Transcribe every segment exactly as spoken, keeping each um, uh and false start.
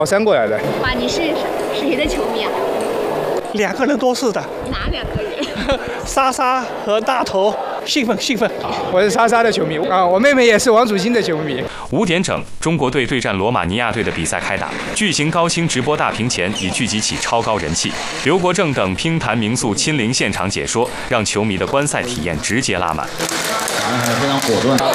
宝山过来的。 哇，你是谁的球迷啊？ 两个人都是的。 哪两个人？ 莎莎和大头，兴奋兴奋。 我是莎莎的球迷啊，我妹妹也是王楚钦的球迷。 五点整，中国队对战罗马尼亚队的比赛开打，巨型高清直播大屏前已聚集起超高人气。刘国正等乒坛名宿亲临现场解说，让球迷的观赛体验直接拉满。 反应还非常果断。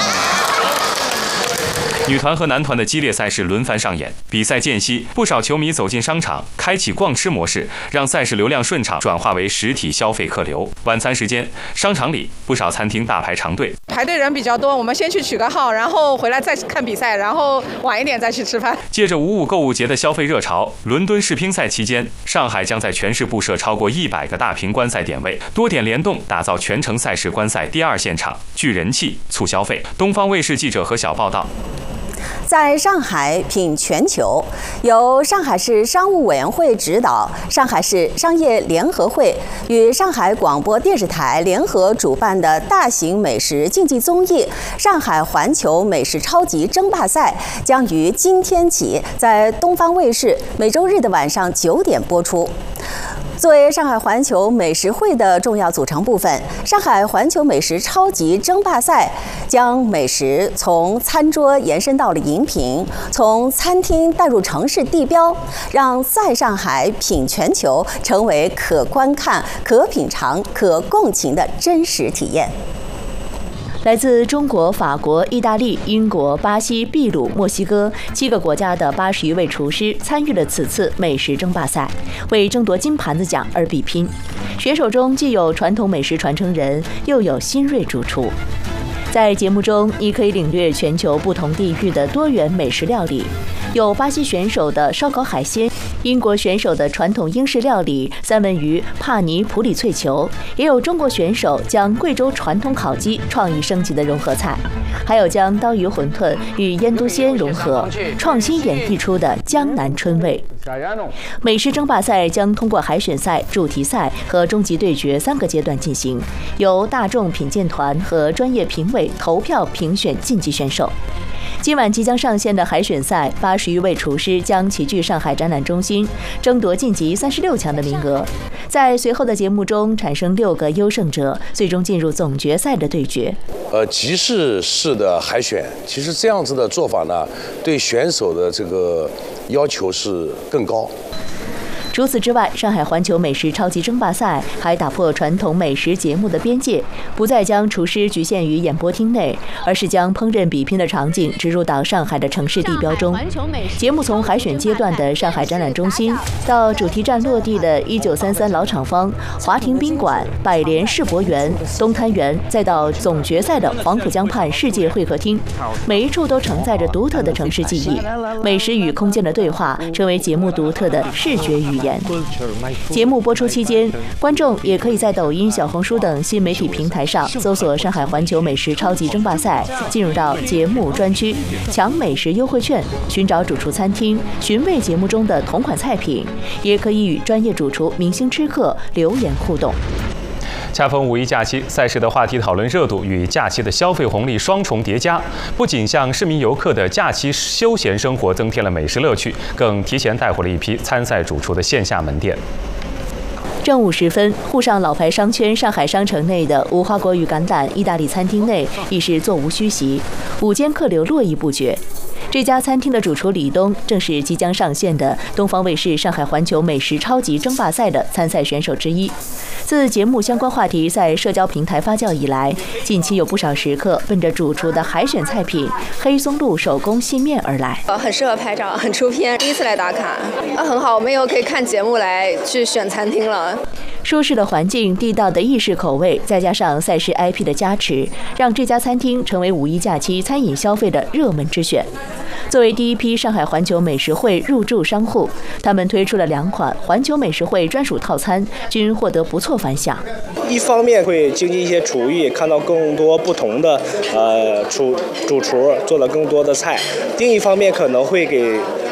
女团和男团的激烈赛事轮番上演，比赛间隙，不少球迷走进商场，开启逛吃模式，让赛事流量顺畅转化为实体消费客流。晚餐时间，商场里不少餐厅大排长队， 排队人比较多，我们先去取个号，然后回来再看比赛，然后晚一点再去吃饭。 借着五五购物节的消费热潮，伦敦世乒赛期间，上海将在全市布设超过一百个大屏观赛点位，多点联动，打造全程赛事观赛第二现场，聚人气、促消费。东方卫视记者何晓报道。 在上海品全球，由上海市商务委员会指导，上海市商业联合会与上海广播电视台联合主办的大型美食竞技综艺《上海环球美食超级争霸赛》将于今天起在东方卫视每周日的晚上九点播出。作为上海环球美食会的重要组成部分，上海环球美食超级争霸赛将美食从餐桌延伸到了荧屏，从餐厅带入城市地标，让在上海品全球成为可观看、可品尝、可共情的真实体验。 来自中国、法国、意大利、英国、巴西、秘鲁、墨西哥七个国家的八十余位厨师参与了此次美食争霸赛，为争夺金盘子奖而比拼。选手中既有传统美食传承人，又有新锐主厨。在节目中，你可以领略全球不同地域的多元美食料理，有巴西选手的烧烤海鲜，英国选手的传统英式料理三文鱼帕尼普里脆球，也有中国选手将贵州传统烤鸡创意升级的融合菜，还有将刀鱼馄饨与腌笃鲜融合，创新演绎出的江南春味。美食争霸赛将通过海选赛、主题赛和终极对决三个阶段进行，由大众品鉴团和专业评委投票评选晋级选手。今晚即将上线的海选赛，八十余位厨师将齐聚上海展览中心，争夺晋级三十六强的名额。在随后的节目中产生六个优胜者，最终进入总决赛的对决。 呃，集市式的海选，其实这样子的做法呢，对选手的这个要求是更高。 除此之外，上海环球美食超级争霸赛还打破传统美食节目的边界，不再将厨师局限于演播厅内，而是将烹饪比拼的场景植入到上海的城市地标中。节目从海选阶段的上海展览中心，到主题站落地的一九三三老厂坊、华庭宾馆、百联世博园、东滩园，再到总决赛的黄浦江畔世界会客厅，每一处都承载着独特的城市记忆。美食与空间的对话，成为节目独特的视觉语言。节目播出期间，观众也可以在抖音、小红书等新媒体平台上搜索上海环球美食超级争霸赛，进入到节目专区，抢美食优惠券，寻找主厨餐厅，寻味节目中的同款菜品，也可以与专业主厨、明星吃客留言互动。 恰逢五一假期，赛事的话题讨论热度与假期的消费红利双重叠加，不仅向市民游客的假期休闲生活增添了美食乐趣，更提前带回了一批参赛主厨的线下门店。 正午时分，沪上老牌商圈上海商城内的无花果与橄榄意大利餐厅内已是座无虚席，午间客流络绎不绝。这家餐厅的主厨李东正是即将上线的东方卫视上海环球美食超级争霸赛的参赛选手之一。自节目相关话题在社交平台发酵以来，近期有不少食客奔着主厨的海选菜品黑松露手工细面而来。 呃，很适合拍照，很出片，第一次来打卡，啊，很好，我们以后可以看节目来去选餐厅了。 舒适的环境、地道的意式口味，再加上赛事 I P 的加持，让这家餐厅成为五一假期餐饮消费的热门之选。作为第一批上海环球美食会入驻商户，他们推出了两款环球美食会专属套餐，均获得不错反响。 一方面会精进一些厨艺，看到更多不同的呃厨主厨做了更多的菜；另一方面可能会给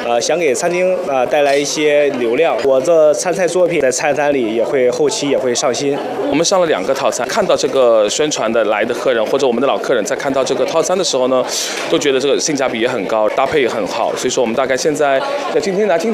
呃，想给餐厅啊、呃、带来一些流量。我的参赛作品在菜单里也会后期也会上新。 我们上了两个套餐，看到这个宣传的来的客人或者我们的老客人在看到这个套餐的时候呢，都觉得这个性价比也很高，搭配也很好。所以说我们大概现在在今天来今。